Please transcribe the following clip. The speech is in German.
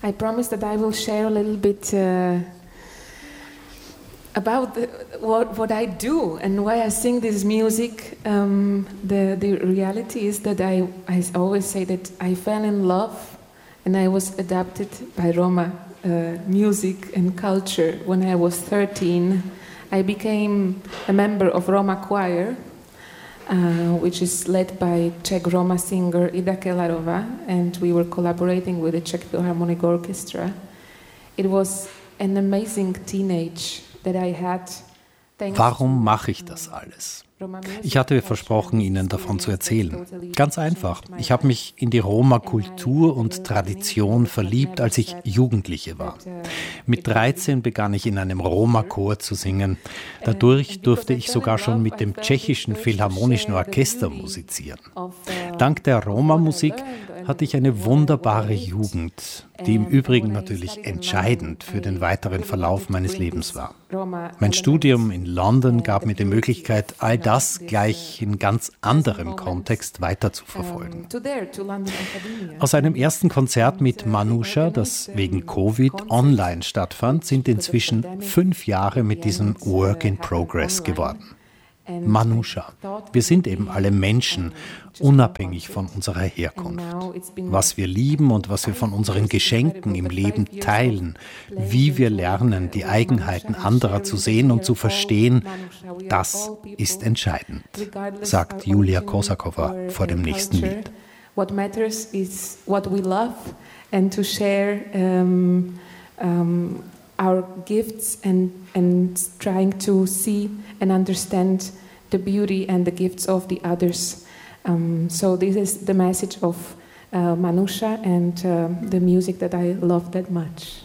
I promise that I will share a little bit about what I do and why I sing this music. The reality is that I always say that I fell in love and I was adopted by Roma music and culture when I was 13. I became a member of Roma choir, which is led by Czech Roma singer Ida Kellarova, and we were collaborating with the Czech Philharmonic Orchestra. It was an amazing teenage that I had. Warum mache ich das alles? Ich hatte versprochen, Ihnen davon zu erzählen. Ganz einfach. Ich habe mich in die Roma-Kultur und Tradition verliebt, als ich Jugendliche war. Mit 13 begann ich in einem Roma-Chor zu singen. Dadurch durfte ich sogar schon mit dem tschechischen Philharmonischen Orchester musizieren. Dank der Roma-Musik hatte ich eine wunderbare Jugend, die im Übrigen natürlich entscheidend für den weiteren Verlauf meines Lebens war. Mein Studium in London gab mir die Möglichkeit, all das gleich in ganz anderem Kontext weiterzuverfolgen. Aus einem ersten Konzert mit Manusha, das wegen Covid online stattfand, sind inzwischen 5 Jahre mit diesem Work in Progress geworden. Manusha. Wir sind eben alle Menschen, unabhängig von unserer Herkunft. Was wir lieben und was wir von unseren Geschenken im Leben teilen, wie wir lernen, die Eigenheiten anderer zu sehen und zu verstehen, das ist entscheidend, sagt Julia Kosakova vor dem nächsten Lied. What matters is what we love and to share our gifts and trying to see and understand the beauty and the gifts of the others. So this is the message of Manusha and the music that I love that much.